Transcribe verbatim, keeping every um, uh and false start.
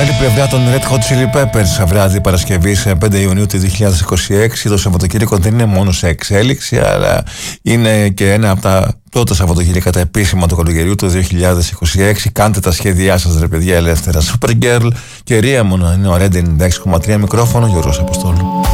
άλλη πλευρά των Red Hot Chili Peppers, βράδυ Παρασκευής πέντε Ιουνίου του δύο χιλιάδες είκοσι έξι. Το Σαββατοκύριακο δεν είναι μόνο σε εξέλιξη, αλλά είναι και ένα από τα πρώτα Σαββατοκύριακα τα επίσημα του καλοκαιριού του δύο χιλιάδες είκοσι έξι. Κάντε τα σχέδιά σας, ρε παιδιά, ελεύθερα. Supergirl και Ρίαμον είναι ο Red ενενήντα έξι κόμμα τρία, μικρόφωνο Γιώργος Αποστόλου.